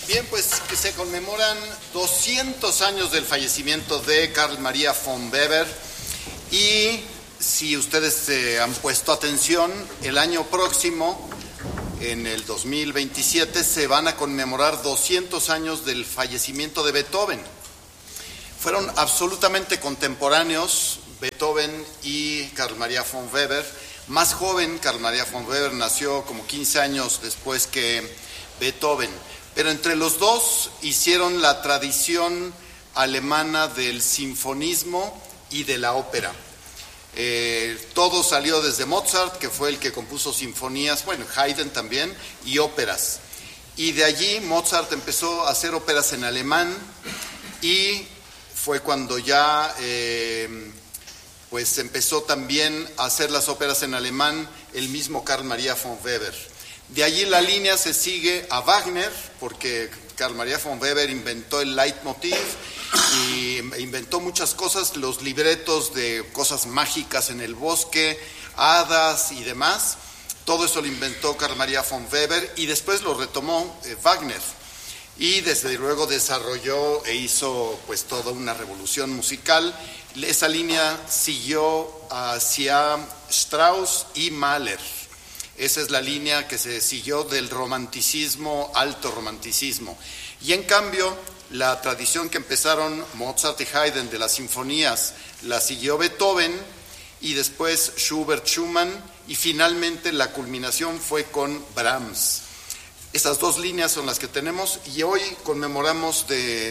Bien, pues que se conmemoran 200 años del fallecimiento de Carl Maria von Weber y si ustedes se han puesto atención, el año próximo, en el 2027, se van a conmemorar 200 años del fallecimiento de Beethoven. Fueron absolutamente contemporáneos Beethoven y Carl Maria von Weber. Más joven, Carl Maria von Weber nació como 15 años después que Beethoven. Pero entre los dos hicieron la tradición alemana del sinfonismo y de la ópera. Todo salió desde Mozart, que fue el que compuso sinfonías, bueno, Haydn también, y óperas. Y de allí Mozart empezó a hacer óperas en alemán y fue cuando ya pues empezó también a hacer las óperas en alemán el mismo Carl Maria von Weber. De allí la línea se sigue a Wagner, porque Carl Maria von Weber inventó el leitmotiv y inventó muchas cosas, los libretos de cosas mágicas en el bosque, hadas y demás. Todo eso lo inventó Carl Maria von Weber y después lo retomó Wagner. Y desde luego desarrolló e hizo pues toda una revolución musical. Esa línea siguió hacia Strauss y Mahler. Esa es la línea que se siguió del romanticismo, alto romanticismo. Y en cambio, la tradición que empezaron Mozart y Haydn de las sinfonías, la siguió Beethoven y después Schubert, Schumann, y finalmente la culminación fue con Brahms. Estas dos líneas son las que tenemos y hoy conmemoramos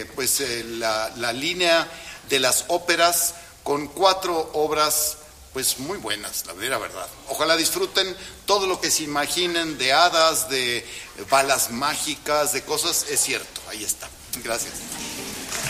la línea de las óperas con 4 obras pues muy buenas, la verdad. Ojalá disfruten todo lo que se imaginen de hadas, de balas mágicas, de cosas, es cierto, ahí está. Gracias.